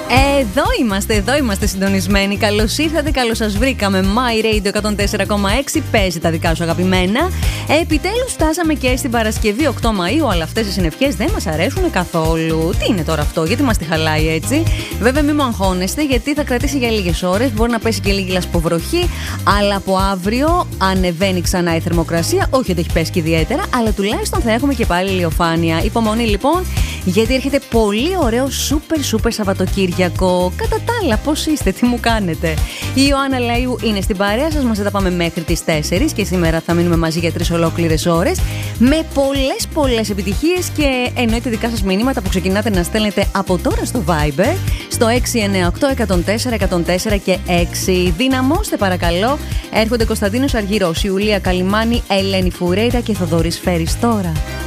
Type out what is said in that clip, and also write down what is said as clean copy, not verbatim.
Εδώ είμαστε συντονισμένοι. Καλώς ήρθατε, καλώς σας βρήκαμε. My Radio 104,6 παίζει τα δικά σου αγαπημένα. Επιτέλους φτάσαμε και στην Παρασκευή 8 Μαΐου, αλλά αυτές οι συνευχές δεν μας αρέσουν καθόλου. Τι είναι τώρα αυτό, γιατί μας τη χαλάει έτσι? Βέβαια, μην μου αγχώνεστε, γιατί θα κρατήσει για λίγες ώρες. Μπορεί να πέσει και λίγη λασποβροχή, αλλά από αύριο ανεβαίνει ξανά η θερμοκρασία. Όχι ότι έχει πέσει και ιδιαίτερα, αλλά τουλάχιστον θα έχουμε και πάλι ηλιοφάνεια. Υπομονή λοιπόν, γιατί έρχεται πολύ ωραίο σούπερ Σαββατοκύριακο. Κατά τα άλλα, πώς είστε, τι μου κάνετε? Η Ιωάννα Λαΐου είναι στην παρέα σας, μας θα τα πάμε μέχρι τις 4 και σήμερα θα μείνουμε μαζί για 3 ολόκληρες ώρες με πολλές επιτυχίες και εννοείται δικά σας μηνύματα που ξεκινάτε να στέλνετε από τώρα στο Viber στο 698-104-104 και 6. Δυναμώστε παρακαλώ. Έρχονται Κωνσταντίνος Αργυρός, Ιουλία Καλιμάνη, Ελένη Φουρέιρα και Θοδωρής Φέρης τώρα.